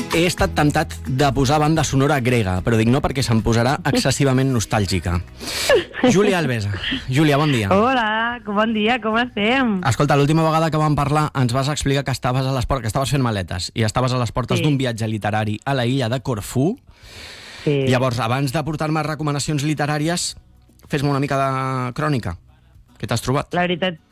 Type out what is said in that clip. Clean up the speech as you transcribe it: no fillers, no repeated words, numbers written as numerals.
He estat temptat de posar banda sonora grega, però dic no perquè se'm posarà excessivament nostàlgica. Júlia Alvesa. Júlia, bon dia. Hola, bon dia, com estem? Escolta, l'última vegada que vam parlar ens vas explicar que estaves a les portes, que estaves fent maletes i estaves a les portes d'un viatge literari a la illa de Corfú. Sí. Llavors, abans de portar-me recomanacions literàries, fes-me una mica de crònica. Què t'has trobat? La veritat